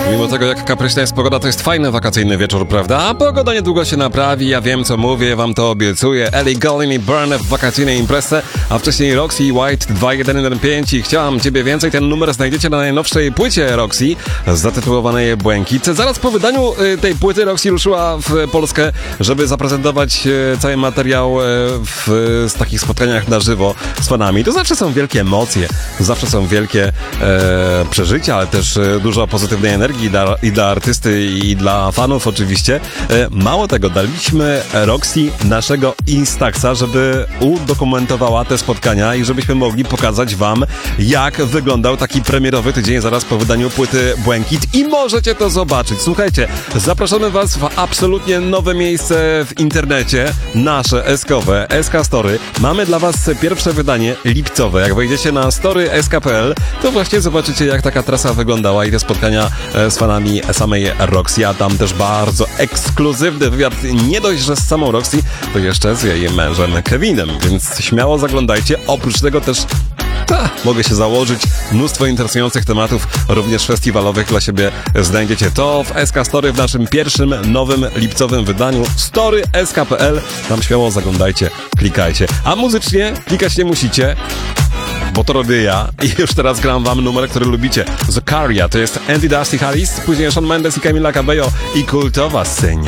Mimo tego, jak kapryśna jest pogoda, to jest fajny wakacyjny wieczór, prawda? A pogoda niedługo się naprawi, ja wiem co mówię, wam to obiecuję. Ellie Goulding i Burn w wakacyjnej imprezie, a wcześniej Roxy i White 2115 i Chciałam Ciebie Więcej. Ten numer znajdziecie na najnowszej płycie Roxy, zatytułowanej Błękit. Zaraz po wydaniu tej płyty Roxy ruszyła w Polskę, żeby zaprezentować cały materiał w takich spotkaniach na żywo z fanami. To zawsze są wielkie emocje, zawsze są wielkie przeżycia, ale też dużo pozytywnej energii i dla artysty, i dla fanów oczywiście. Mało tego, daliśmy Roxy naszego Instaxa, żeby udokumentowała te spotkania i żebyśmy mogli pokazać wam, jak wyglądał taki premierowy tydzień zaraz po wydaniu płyty Błękit i możecie to zobaczyć. Słuchajcie, zapraszamy was w absolutnie nowe miejsce w internecie, nasze eskowe, SK Story. Mamy dla was pierwsze wydanie lipcowe. Jak wejdziecie na story.sk.pl, to właśnie zobaczycie, jak taka trasa wyglądała i te spotkania z fanami samej Roxy, a tam też bardzo ekskluzywny wywiad, nie dość, że z samą Roxy, to jeszcze z jej mężem Kevinem, więc śmiało zaglądajcie. Oprócz tego też mogę się założyć, mnóstwo interesujących tematów, również festiwalowych dla siebie znajdziecie. To w SK Story w naszym pierwszym, nowym, lipcowym wydaniu. story.sk.pl, tam śmiało zaglądajcie, klikajcie. A muzycznie klikać nie musicie, bo to robię ja i już teraz gram wam numer, który lubicie. Zakaria, to jest Andy Dusty Harris, później Shawn Mendes i Camila Cabello i kultowa Seń.